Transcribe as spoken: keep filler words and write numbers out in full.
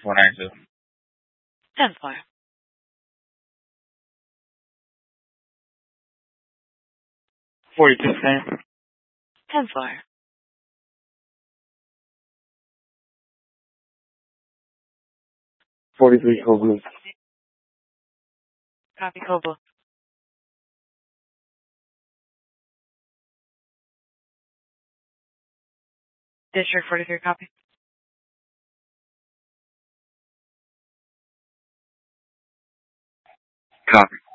four nine two. ten four. forty-two Sam. ten four. forty-three Code Blue. Copy, Code Blue. District forty-three, copy. Copy.